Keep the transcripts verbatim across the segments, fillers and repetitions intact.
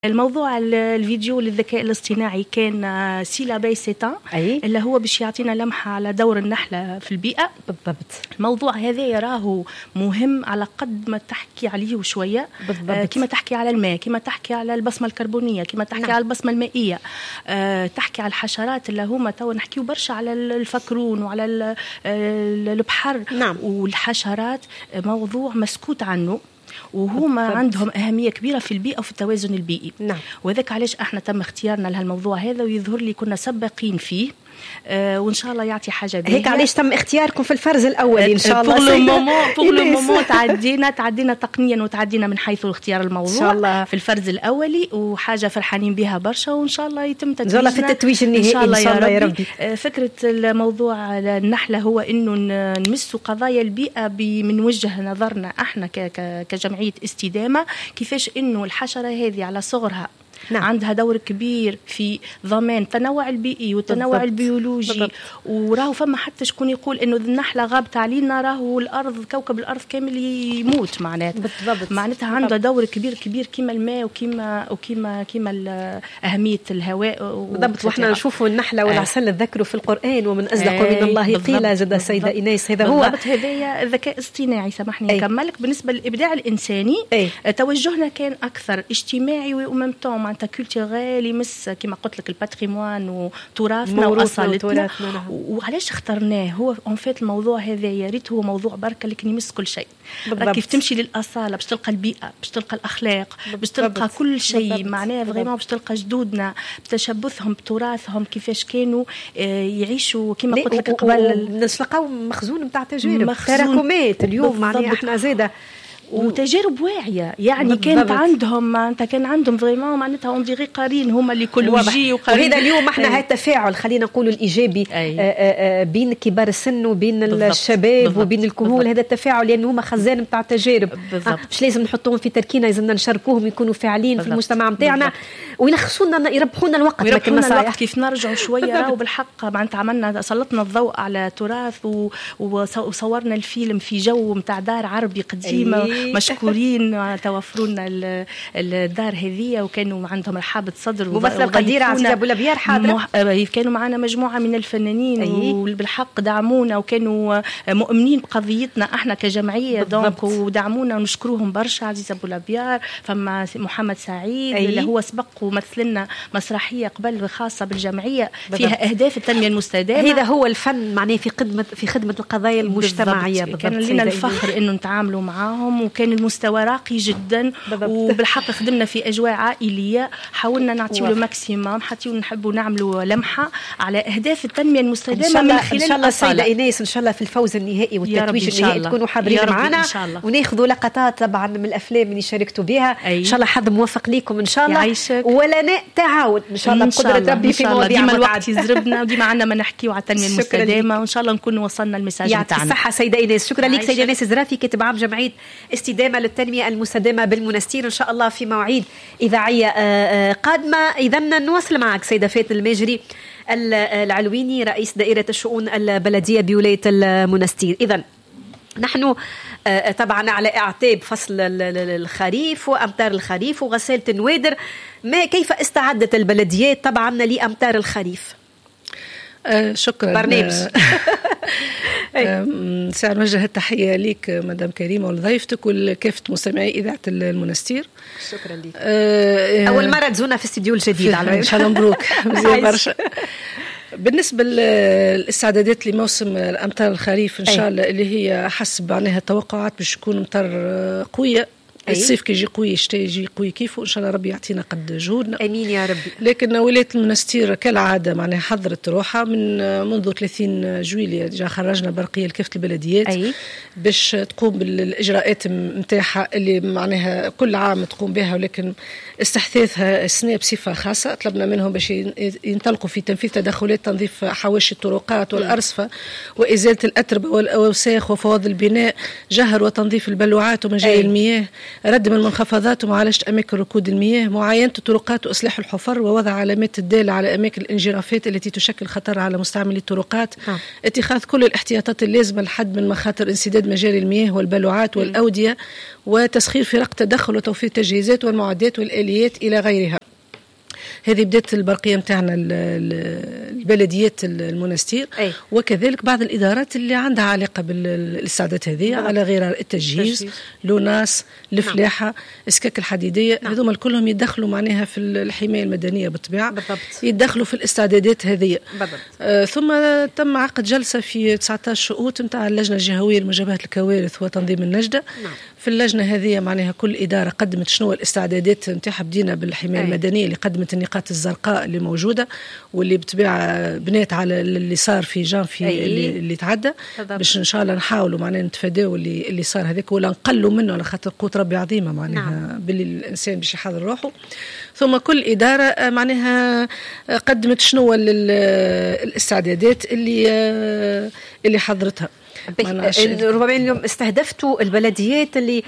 الموضوع الفيديو للذكاء الاصطناعي كان سيلابي سيتان اللي هو باش يعطينا لمحة على دور النحلة في البيئة. بالضبط. الموضوع هذا يراه مهم على قد ما تحكي عليه شوية. بالضبط. كما تحكي على الماء، كما تحكي على البصمة الكربونية، كما تحكي نعم. على البصمة المائية، أه تحكي على الحشرات اللي هما تو نحكيو برشا على الفكرون وعلى البحر نعم. والحشرات موضوع مسكوت عنه وهما عندهم أهمية كبيرة في البيئة وفي التوازن البيئي. نعم. وذلك علاش احنا تم اختيارنا لهالموضوع هذا ويظهر لي كنا سباقين فيه. آه وان شاء الله يعطي حاجه باهيه. هيك علاش تم اختياركم في الفرز الاولي ان شاء الله. بوغ لو مومون بوغ لو مومون تعدينا تعدينا تقنيا وتعدينا من حيث اختيار الموضوع ان شاء الله في الفرز الاولي، وحاجه فرحانين بها برشا، وان شاء الله يتم تتويجنا ان شاء الله في التتويج النهائي ان شاء الله, إن شاء الله يا ربي. آه فكره الموضوع النحله هو انه نمسوا قضايا البيئه من وجه نظرنا احنا كجمعيه استدامه، كيفاش انه الحشره هذه على صغرها نعم. عندها دور كبير في ضمان التنوع البيئي والتنوع بالضبط. البيولوجي بالضبط. وراهو فما حتى شكون يقول انه النحله غابت علينا راهو الارض كوكب الارض كامل يموت معناتها بالضبط. معناتها عندها دور كبير كبير كيما الماء وكيما وكيما كيما اهميه الهواء بالضبط. واحنا نشوفوا النحله والعسل نذكروا في القران ومن اصدق من الله قيل زاد السيده ايناس. هذا هو بالضبط. هذايا الذكاء الاصطناعي. سامحني نكملك. بالنسبه للابداع الانساني أي. توجهنا كان اكثر اجتماعي ومن معناتها كولتوريل يمس كما قلت لك الباتريموان وتراثنا واصالتنا. وعلاش اخترناه؟ هو اون فيت الموضوع هذا يا ريت هو موضوع بركه لكن يمس كل شيء. كيف تمشي للاصاله باش تلقى البيئه، باش تلقى الاخلاق، باش تلقى كل شيء معناه فريمون، باش تلقى جدودنا بتشبثهم بتراثهم كيفاش كانوا يعيشوا كما قلت لك قبل. نلقاو مخزون نتاع تجارب تراكمات اليوم معناها احنا زاده وتجارب واعيه يعني بالضبط. كانت عندهم معناتها كان عندهم فريمون معناتها اون ديغي قارين هما ليكولوجي وقارين. وهذا اليوم احنا هذا التفاعل خلينا نقولوا الايجابي آآ بين كبار السن وبين بالضبط. الشباب بالضبط. وبين الكهول بالضبط. هذا التفاعل لان هما خزان نتاع تجارب مش لازم نحطوهم في تركينا، لازمنا نشاركوهم يكونوا فاعلين بالضبط. في المجتمع نتاعنا ويلخصونا يربحونا الوقت. يربحونا الوقت كيف نرجعوا شويه وبالحق معناتها عملنا سلطنا الضوء على تراث وصورنا الفيلم في جو نتاع دار عربي قديمه. مشكورين توفروا لنا الدار هذه وكانوا عندهم رحابه صدر ممثله قديره عزيزه ابو لبيار حاضره. مح... كانوا معنا مجموعه من الفنانين أيه. وبالحق دعمونا وكانوا مؤمنين بقضيتنا احنا كجمعيه دونك ودعمونا ونشكروهم برشا. عزيزه ابو لبيار، فما محمد سعيد أيه. اللي هو سبق ومثل لنا مسرحيه قبل خاصه بالجمعيه بالضبط. فيها اهداف التنميه المستدامه. هذا هو الفن معناه في خدمه في خدمه القضايا المجتمعيه بالضبط. كان لنا الفخر انه نتعاملوا معاهم وكان المستوى راقي جدا بالضبط. وبالحق خدمنا في اجواء عائليه، حاولنا نعطيو له ماكسيموم حتى نحبوا نعملوا لمحه على اهداف التنميه المستدامه من خلال ان شاء الله السيده ايناس ان شاء الله في الفوز النهائي والتتويج النهائي تكونوا حاضرين معنا وناخذوا لقطات طبعا من الافلام اللي شاركتوا بها. أي. ان شاء الله حظ موفق ليكم ان شاء الله ولنا تعاون ان شاء الله بقدره ربي في مواضيع ديما الوقت يزربنا وديما عندنا ما نحكيو على التنميه المستدامه وان شاء الله نكونوا وصلنا المساج تاعنا. يعطيك الصحه سيده ايناس. شكرا لك سيده ايناس الزرافي كاتب عام جمعيه استدامه للتنميه المستدامه بالمنستير. ان شاء الله في مواعيد اذاعيه قادمه. اذا نواصل معك سيده فاتن الماجري العلويني رئيس دائره الشؤون البلديه بولايه المنستير. اذا نحن طبعا على اعتاب فصل الخريف وامطار الخريف وغساله النوادر، ما كيف استعدت البلديات طبعا لامطار الخريف؟ آه شكرا. برنامج ساعة نوجه التحية ليك مدام كريمة ولضيفتك ولكافة مستمعي إذاعة المنستير. شكرا لك. آه أول مرة تزونا في استديو الجديد على إن شاء الله مبروك مزيان برشا. بالنسبة للاستعدادات لموسم الأمطار الخريف إن شاء الله اللي هي حسب معناها التوقعات باش تكون أمطار قوية. الصيف كي يجي قوي الشتاء يجي قوي كيفه. ان شاء الله ربي يعطينا قد جهودنا. امين يا ربي. لكن ولايه المنستير كالعاده معناها حضرت روحها من منذ ثلاثين جويلية جا خرجنا برقيه لكافه البلديات أي. باش تقوم بالاجراءات نتاعها اللي معناها كل عام تقوم بها، ولكن استحداثها السنه بصفه خاصه. طلبنا منهم باش ينطلقوا في تنفيذ تدخلات تنظيف حواشي الطرقات والارصفه وازاله الاتربه والاوساخ وفواض البناء، جهر وتنظيف البلوعات ومجاري المياه، ردم المنخفضات ومعالجة أماكن ركود المياه، معاينة الطرقات وإصلاح الحفر ووضع علامات الدالة على أماكن الانجرافات التي تشكل خطر على مستعملي الطرقات، ها. اتخاذ كل الاحتياطات اللازمة لحد من مخاطر انسداد مجاري المياه والبلوعات والأودية، وتسخير فرق تدخل وتوفير التجهيزات والمعدات والآليات إلى غيرها. هذه بدات البرقيه نتاعنا البلديات المنستير، أي. وكذلك بعض الادارات اللي عندها علاقه بالاستعدادات هذه على غير التجهيز، لوناس، الفلاحه، نعم. اسكاك الحديديه، نعم. هذوما كلهم يدخلوا معناها في الحمايه المدنيه بالطبيعه، بالضبط. يدخلوا في الاستعدادات هذه. آه ثم تم عقد جلسه في تسعة عشر اوت نتاع اللجنه الجهويه لمجابهه الكوارث وتنظيم النجده، نعم. في اللجنه هذه معناها كل اداره قدمت شنو الاستعدادات نتاعها. بدينا بالحمايه أي. المدنيه اللي قدمت النقاط الزرقاء اللي موجوده واللي بطبيعه بنات على اللي صار في جانفي أي. اللي, اللي تعدى، باش ان شاء الله نحاولوا معناها نتفاداوا اللي اللي صار هذاك ولا نقلوا منه على خاطر قوه ربي عظيمه معناها، نعم. باللي الانسان باش يحضر روحه. ثم كل اداره معناها قدمت شنو الاستعدادات اللي اللي حضرتها. ربما اليوم استهدفتوا البلديات اللي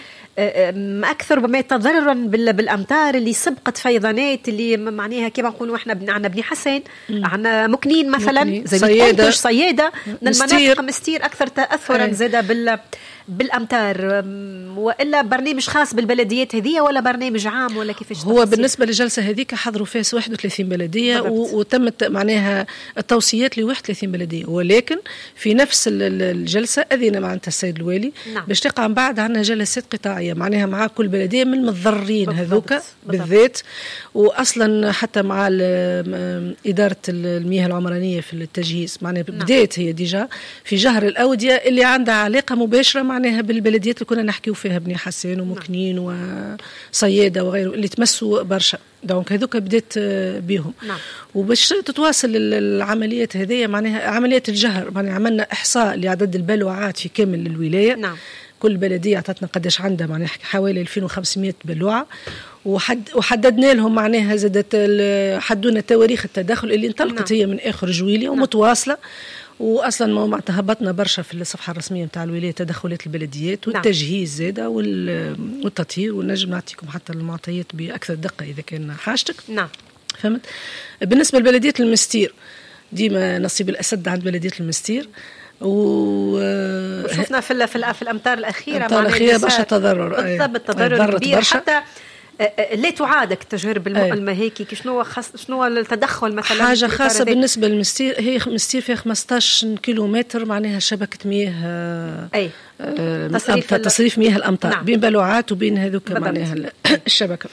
أكثر ربما تضررا بالأمطار، اللي سبقت فيضانات، اللي معناها كيف نقولوا احنا عندنا بني حسن، عندنا مكنين مثلا، زي صيادة صيادة من المناطق مستير أكثر تأثرا زادا بال بالأمطار. وإلا برنامج خاص بالبلديات هذه ولا برنامج عام ولا كيفاش؟ هو تفسير؟ بالنسبة للجلسة هذيك حضروا فيها واحد وثلاثين بلدية وتمت معناها التوصيات ل واحد وثلاثين بلدية، ولكن في نفس الجلسة أذن معناتها السيد الوالي، نعم. باش تقع من بعد عندنا جلسات قطاعية معناها مع كل بلدية من المتضررين هذوك بالذات، وأصلا حتى مع إدارة المياه العمرانية في التجهيز معناها، نعم. بداية هي ديجا في جهر الأودية اللي عندها علاقة مباشرة معناها بالبلديات اللي كنا نحكيو فيها بني حسين ومكنين، نعم. وصيادة وغيره اللي تمسوا برشا، دونك هذوك بدأت بيهم، نعم. وباش تتواصل العمليات هذه معناها عمليات الجهر معناها عملنا إحصاء لعدد البلوعات في كامل الولاية، نعم. كل بلدية عطتنا قداش عندها معناها حوالي ألفين وخمسمائة بلوعة، وحد وحددنا لهم معناها زادت حدونا تواريخ التدخل اللي انطلقت، نعم. هي من آخر جويلية، نعم. ومتواصلة، واصلا ما هبطنا برشا في الصفحه الرسميه نتاع الولايه تدخلات البلديات والتجهيز زاده والتطهير، ونجم نعطيكم حتى المعطيات باكثر دقه اذا كان حاجتك، نعم. فهمت. بالنسبه لبلديه المستير ديما نصيب الاسد عند بلديه المستير، وشفنا في في الامطار الاخيره الامطار الاخيره برشا تضرر، بالضبط تضرر كبير، برشا. حتى لا تعادك التجارب المؤلمة هيك، شنو خاص شنو التدخل مثلا؟ حاجة خاصة بالنسبة للمستير، هي مستير فيها خمسطاش كيلومتر معناها شبكة مياه، أي آه تصريف, تصريف مياه الأمطار، نعم. بين بلوعات وبين هذوك معناها الشبكة.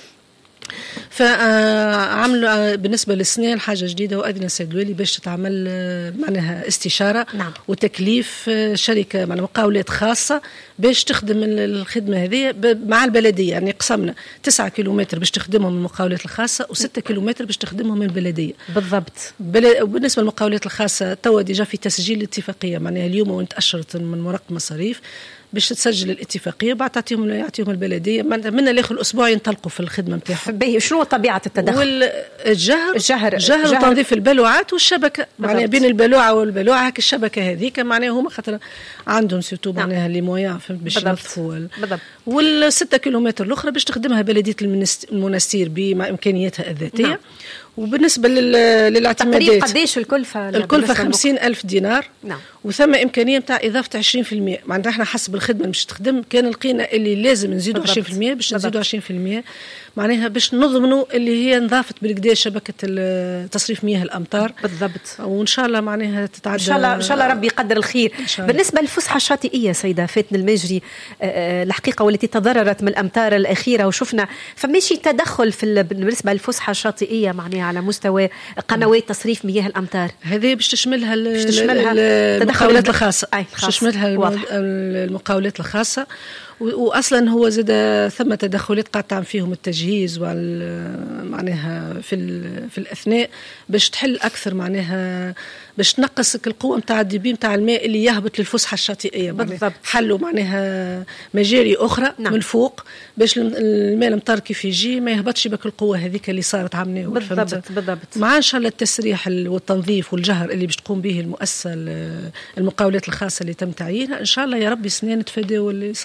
فعملوا بالنسبة للسنين حاجة جديدة، وأذن السيد الوالي باش تتعمل معناها استشارة، نعم. وتكليف شركة مع مقاولات خاصة باش تخدم الخدمة هذه مع البلدية، يعني قسمنا تسعة كيلومتر باش تخدمهم من المقاولات الخاصة وستة كيلومتر باش تخدمهم من البلدية، بالضبط. وبالنسبة للمقاولات الخاصة توا ديجا في تسجيل الاتفاقية معناها اليوم وانت أشرت من ورق مصاريف باش تسجل الاتفاقيه، بعد تعطيهم يعطيهم البلديه من الاخر الاسبوع ينطلقوا في الخدمه نتاعهم. شنو طبيعه التدخل؟ والجهر الجهر جهر وتنظيف البلوعات والشبكه، معناها بين البلوعه والبلوعه هك الشبكه هذيك معناها هما خاطر عندهم سيتو معناها لي مويان فهمت باش ينظفوا، والستة كيلومتر الاخرى باش تخدمها بلديه المنستير بامكانياتها الذاتيه، نعم. وبالنسبة للاعتمادات تقريبا قديش الكلفة؟ الكلفة خمسين ألف دينار، نعم. وثم إمكانية متاع إضافة عشرين في المية، معناتها إحنا حسب الخدمة مش تخدم كان لقينا اللي لازم نزيدوا عشرين في المية باش نزيدوا عشرين في المية معناها باش نضمنوا اللي هي نظافة بالكدا شبكة تصريف مياه الأمطار، بالضبط. وإن شاء الله معناها تتعدى إن شاء الله إن شاء الله ربي يقدر الخير. بالنسبة للفسحة الشاطئية سيدة فاتن الماجري الحقيقة والتي تضررت من الأمطار الأخيرة، وشفنا فماشي تدخل في بالنسبة للفسحة الشاطئية معناها على مستوى قنوات تصريف مياه الأمطار، هذه باش تشملها المقاولات الخاصة، باش تشملها المقاولات الخاصة، واصلا هو زاد ثم تدخلات قاطعا فيهم التجهيز معناها في في الاثناء باش تحل اكثر معناها باش تنقص القوه نتاع الدبي نتاع الماء اللي يهبط للفسحه الشاطئيه، بالضبط. حلوا معناها مجاري اخرى، نعم. من فوق باش الماء المطر كيف يجي ما يهبطش بك القوه هذيك اللي صارت عملناه، بالضبط بالضبط. مع ان شاء الله التسريح والتنظيف والجهر اللي باش تقوم به المؤسسه المقاولات الخاصه اللي تم تعيينها، ان شاء الله يا ربي سنين نتفاداو اللي صار عملناه.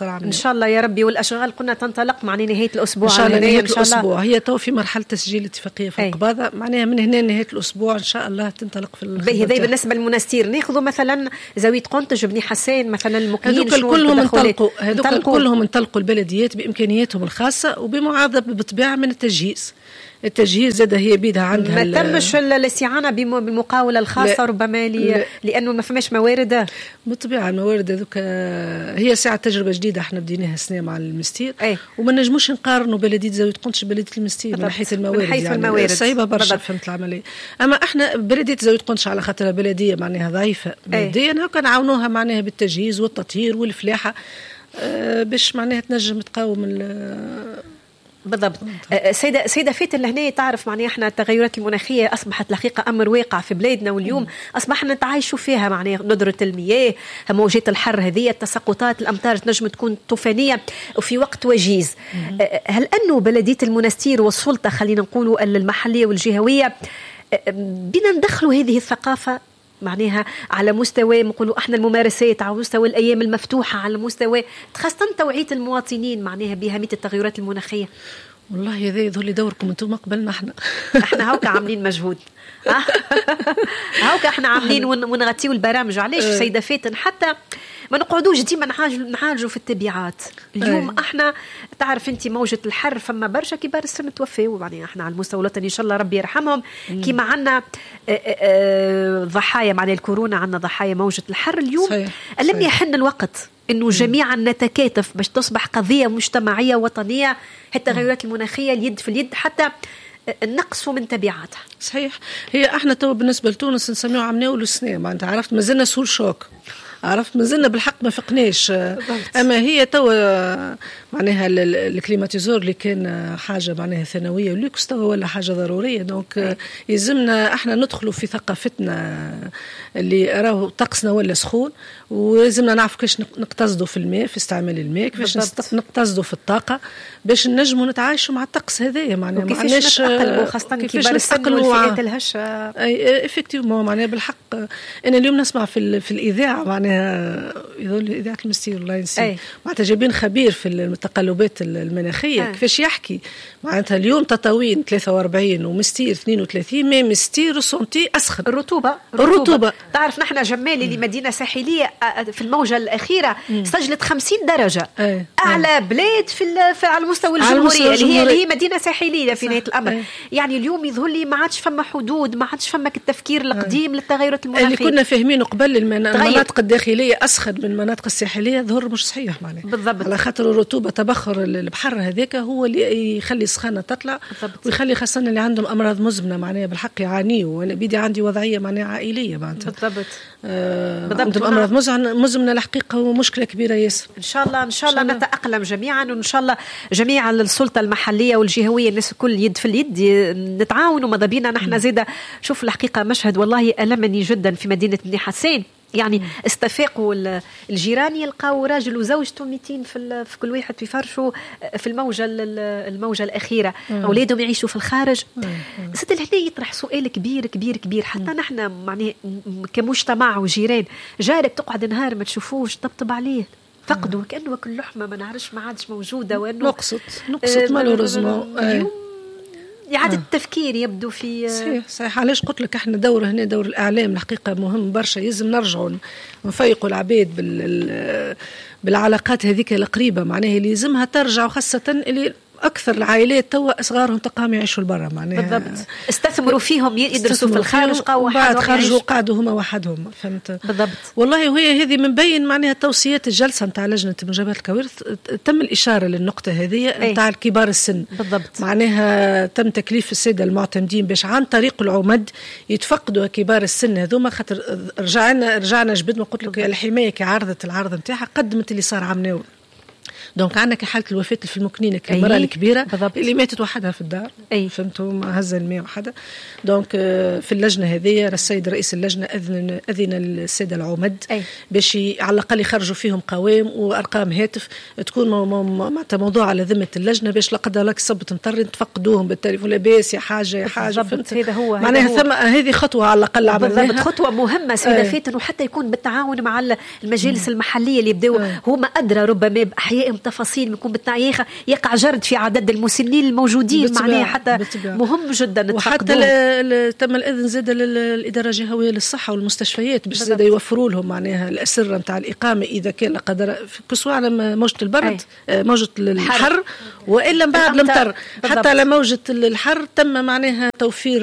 شاء الله يا ربي. والاشغال قلنا تنطلق مع نهايه الاسبوع ان شاء الله. نهايه الاسبوع هي تو في مرحله تسجيل الاتفاقيه في القباضه، معناها من هنا نهايه الاسبوع ان شاء الله تنطلق في الخدمه. هذا بالنسبه للمنستير. ناخذوا مثلا زاويه قنطج، بني حسين مثلا، المقيمين هذوك كلهم انطلقوا هذوك كلهم انطلقوا البلديات بامكانياتهم الخاصه وبمعاضده بالطبيعه من التجهيز. التجهيز زاد هي بيدها عندها ما تمش الاستعانه بالمقاوله الخاصه ربما لي لانه ما فماش موارد. بالطبيعه الموارد هذوك هي ساعه تجربه جديده احنا بديناها سنه مع المستير وما نجموش نقارنوا بلديه زاويه قنطج بلديه المستير من حيث الموارد. من حيث يعني الموارد صعيبه برشا فهمت العمليه. اما احنا بلديه زاويه قنطج على خاطر بلديه معناها ضعيفه ماديا هكا نعاونوها معناها بالتجهيز والتطهير والفلاحه أه باش معناها تنجم تقاوم بالضبط. سيدة سيدة فاتن لهنا تعرف معناها احنا التغيرات المناخية أصبحت الحقيقة أمر واقع في بلادنا، واليوم م. أصبحنا نتعايشوا فيها معناها ندرة المياه، موجات الحر هذه، التساقطات، الأمطار تنجم تكون طوفانية وفي وقت وجيز. م. هل أنه بلدية المنستير والسلطة خلينا نقولوا المحلية والجهوية بنا ندخلوا هذه الثقافة معناها على مستوى نقولوا احنا الممارسات، على مستوى الايام المفتوحه، على مستوى خاصه توعيه المواطنين معناها باهميه التغيرات المناخيه؟ والله هذا يظهر لي دوركم انتم قبلنا احنا احنا هاوكا عاملين مجهود هاوكا احنا عاملين ونغطيوا البرامج. علاش سيده فاتن حتى ما نقعدوش ديما نعالجوا في التبعات. اليوم أي. احنا تعرف انت موجه الحر فما برشا كبار السن توفوا، يعني احنا على المستوى الوطني ان شاء الله ربي يرحمهم. كيما عندنا ضحايا معناها الكورونا، عندنا ضحايا موجه الحر اليوم. صحيح. لم يحن الوقت انه جميعا نتكاتف باش تصبح قضيه مجتمعيه وطنيه التغيرات المناخيه اليد في اليد حتى نقصوا من تبعاتها. صحيح. هي احنا تو بالنسبه لتونس نسميوه عمناول السنه، ما انت عرفت مازلنا سول شوك، عرفت مازلنا بالحق ما فقناش. اما هي تو معناها الكليماتيزور اللي كان حاجه معناها ثانويه وليكس تو ولا حاجه ضروريه. دونك يلزمنا احنا ندخلوا في ثقافتنا اللي راهو طقسنا ولا سخون، ولازمنا نعرف كيفاش نقتصدوا في الماء، في استعمال الماء، كيفاش نقتصدوا في الطاقه باش نجموا نتعايشوا مع الطقس هذايا. معناها كيفاش نتأقلموا خاصه كبار السن والفئات الهشه. اي افكتيفمون معناها بالحق. انا اليوم نسمع في في الاذاعه معناها يظل اذاعه المستير الله ينسيه معناتها جايبين خبير في التقلبات المناخيه آه. كيفاش يحكي معناتها اليوم تطاوين ثلاثة وأربعين ومستير اثنين وثلاثين، مي مستير سنتي اسخن. الرطوبه الرطوبه تعرف نحن جمال اللي مدينه ساحليه في الموجه الاخيره مم. سجلت خمسين درجه آه. اعلى آه. بلاد في, في على مستوى الجمهوريه اللي هي اللي هي مدينه ساحليه في نهايه الامر آه. يعني اليوم يظهر لي ما عادش فما حدود، ما عادش فما التفكير القديم آه. للتغيرات المناخيه اللي كنا فاهمينه قبل. المناطق الداخليه اسخن من المناطق الساحليه ظهر مش صحيح معناها بالضبط، على خاطر الرطوبه تبخر البحر هذاك هو اللي يخلي السخانه تطلع بالضبط. ويخلي خاصه اللي عندهم امراض مزمنه معناها بالحق يعانيوا. وانا بيدي عندي وضعيه معناها عائليه معناتها بالضبط آه بالضبط امراض مزمنه الحقيقه ومشكله كبيره ياسر. ان شاء الله ان شاء الله نتاقلم جميعا، وان شاء الله جميعا السلطه المحليه والجهويه الناس الكل يد في اليد نتعاونوا ماذا بينا نحن زيدا. شوف الحقيقه مشهد والله المني جدا في مدينه بني حسين، يعني استفاقوا الجيران يلقاو راجل وزوجته ميتين في في كل واحد في فرشه في الموجه الموجه الاخيره، اولادهم يعيشوا في الخارج. ست هنا يطرح سؤال كبير كبير كبير حتى نحن معني كمجتمع وجيران. جارك تقعد نهار ما تشوفوش طبطب عليه فقدوا كانه كل لحمه ما نعرفش ما عادش موجوده، وانه نقصت نقصت مالوريزمون إعادة التفكير يبدو في صحيح صحيح. علاش قلت لك احنا دور هنا دور الإعلام الحقيقة مهم برشا. يلزم نرجعوا نفيقوا العباد بال بالعلاقات هذيك القريبة معناها اللي يلزمها ترجع، وخاصة اللي أكثر العائلات توا صغارهم تقام يعيشوا لبرا معناها بالضبط. استثمروا فيهم يدرسوا في الخارج قاو بعد خرجوا قعدوا هما وحدهم فهمت بالضبط. والله وهي هذه من بين معناها توصيات الجلسة نتاع لجنة مجابهة الكوارث تم الإشارة للنقطة هذه نتاع الكبار السن بالضبط. معناها تم تكليف السادة المعتمدين باش عن طريق العمد يتفقدوا كبار السن هذوما، خاطر رجعنا رجعنا جبد ما قلت لك الحماية كعرضت العرض نتاعها قدمت اللي صار عمناول. دونك عندنا كحالة الوفاة في المكنينة كالمرأة الكبيرة بالضبط. اللي ماتت وحدها في الدار فهمتوا ما هز الماء وحدها. دونك في اللجنة هذه السيد رئيس اللجنة أذن أذن السادة العمد أي. باش على الأقل يخرجوا فيهم قوام وأرقام هاتف تكون معناتها موضوع على ذمة اللجنة باش لا قدر الله صبت مطر تفقدوهم بالتليفون لاباس يا حاجة يا حاجة فهمت. هذا هو معناها ثم هذه خطوة على الأقل عملناها بالضبط، خطوة مهمة سيدة فاتن، وحتى يكون بالتعاون مع المجالس أي. المحلية اللي يبدأوا هما أدرى ربما بأحياء تفاصيل يكون بالتعييخة يقع جرد في عدد المسنين الموجودين معناها حتى بتبع. مهم جدا وحتى تم الإذن زاد للإدارة الجهوية للصحة والمستشفيات باش زاد يوفروا لهم معناها الأسرة نتاع الإقامة إذا كان لا قدر كسوا على موجة البرد أي. موجة الحر وإلا بعد المطر حتى على موجة الحر تم معناها توفير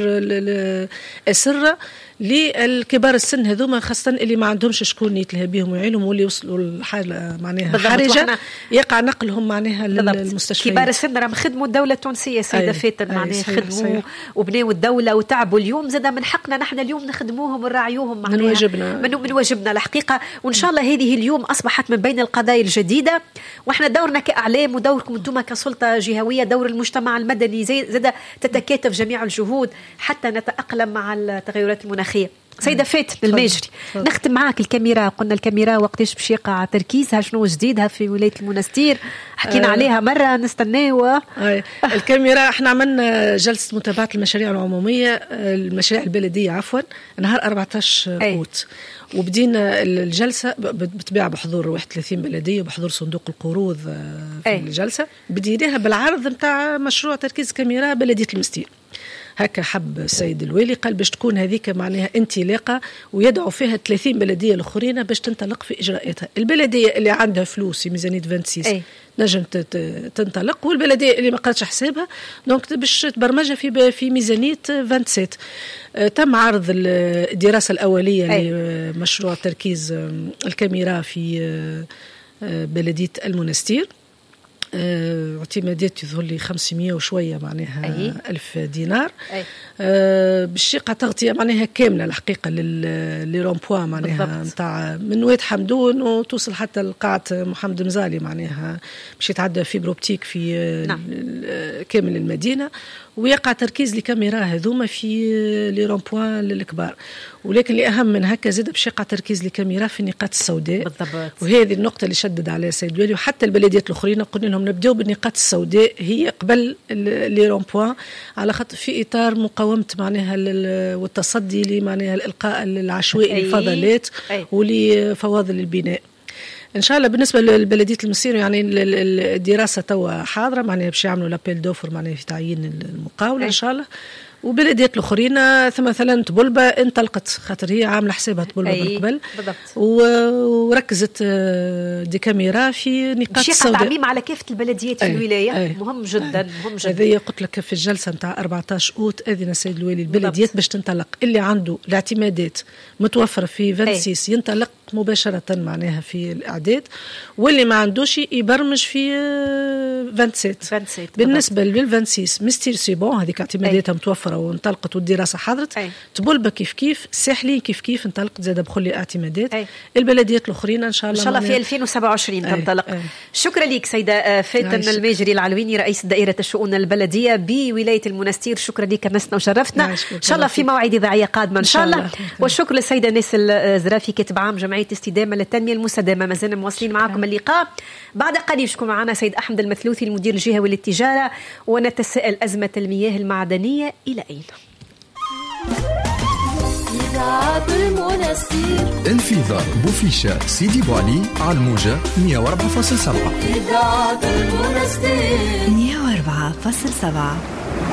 الأسرة للكبار السن هذوما خاصة اللي ما عندهمش شكون يتلهى بهم ويعينهم واللي وصلوا الحالة معناها حرجة يقع نقلهم معناها للمستشفيات. كبار السن راهم خدموا الدولة التونسية سيدة فاتن معناها خدموا وبناوا الدولة وتعبوا اليوم زاد من حقنا نحن اليوم نخدموهم ونراعيوهم من واجبنا من, من واجبنا الحقيقة. وإن شاء الله هذه اليوم أصبحت من بين القضايا الجديدة وإحنا دورنا كأعلام ودوركم أنتم كسلطة جهوية دور المجتمع المدني زاد تتكاتف جميع الجهود حتى نتأقلم مع التغيرات المناخية. سيدة فاتن الماجري نختم معك الكاميرا. قلنا الكاميرا وقتاش باش يقع تركيزها شنو جديدها في ولاية المنستير حكينا آه عليها مرة نستناوها. الكاميرا احنا عملنا جلسة متابعة المشاريع العمومية المشاريع البلدية عفوا نهار أربعة عشر أوت وبدينا الجلسة بتباع بحضور واحد وثلاثين بلدية بحضور صندوق القروض في أي. الجلسة بديناها بالعرض متاع مشروع تركيز كاميرا بلدية المستير. هكا حب السيد الوالي قال باش تكون هذيك معناها انطلاقه ويدعو فيها ثلاثين بلديه الاخرين باش تنطلق في اجراءاتها. البلديه اللي عندها فلوس في ميزانيه ستة وعشرين نجم تنطلق والبلديه اللي ما قالتش حسابها دونك باش تبرمجها في في ميزانيه سبعة وعشرين. تم عرض الدراسه الاوليه لمشروع تركيز الكاميرا في بلديه المنستير. اعتمادات يظهر لي خمسمية وشوية معناها أي. ألف دينار أه باش يقع تغطية معناها كاملة الحقيقة للرومبوا معناها متاع من واد حمدون وتوصل حتى لقاعة محمد مزالي معناها باش يتعدى فيبروبتيك في نعم. كامل المدينة ويقع تركيز لكاميرا هذوما في لي رومبوان الكبار. ولكن اللي أهم من هكا زاد باش يقع تركيز لكاميرا في النقاط السوداء بالضبط. وهذه النقطة اللي شدد عليها السيد الوالي وحتى البلديات الأخرين قلنا لهم نبدأوا بالنقاط السوداء هي قبل لي رومبوان على خاطر في إطار مقاومة معناها والتصدي لمعناها الإلقاء العشوائي للفضلات ولفواضل البناء. ان شاء الله بالنسبه للبلديه المستير يعني الدراسه توا حاضره معناها باش يعملوا لابيل دوفر معناها في تعيين المقاوله ان شاء الله. وبلديات الاخرين ثم مثلا تبلبه انطلقت خاطر هي عامله حسابها تبلبه من قبل وركزت دي كاميرا في نقاط السوداء تعميم على كافه البلديات في الولايه أي. مهم جدا أي. مهم جدا. هذه قلت لك في الجلسه نتاع أربعة عشر أوت اذن السيد الوالي البلديات باش تنطلق اللي عنده الاعتمادات متوفره في ستة وعشرين ينطلق مباشره معناها في الاعداد واللي ما عندوش يبرمج في سبعة وعشرين. بالنسبه لل ستة وعشرين مستير سي بون هذيك اعتماداتها متوفره وانطلقت والدراسه حضرت أي. تبلبه كيف كيف الساحلين كيف كيف انطلقت زاد بخلي اعتمادات أي. البلديات الاخرين ان شاء الله ان شاء الله في ألفين وسبعة وعشرين تنطلق. شكرا لك سيده فاتن الماجري العلويني رئيس دائره الشؤون البلديه بولايه المنستير. شكرا لك مسنا وشرفتنا ان شاء الله في موعد اذاعيه قادمه ان شاء الله. والشكر للسيده ناسل الزرافي كاتب عام جمعيه استدامه للتنميه المستدامه. ما زلنا مواصلين معكم اللقاء بعد قليل. شكون معنا سيد احمد المثلوثي المدير الجهوي للتجاره ونتساءل ازمه المياه المعدنيه الى اين. إذاعة المنستير انفجار بوفيشة سيدي بوعلي على الموجة مية وأربعة فاصلة سبعة. إذاعة المنستير مية وأربعة فاصلة سبعة.